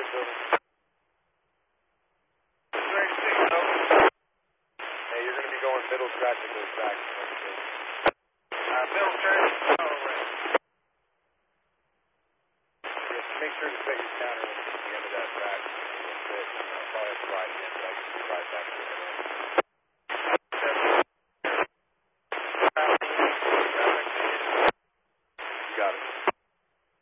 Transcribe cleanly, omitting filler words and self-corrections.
building. 36, over. Hey, you're going to be going middle track that goes back. Middle turn, power away. Just make sure to set your counter when you get to the end of that track. You'll fit. I'll probably have to ride in, but I can ride back to the end.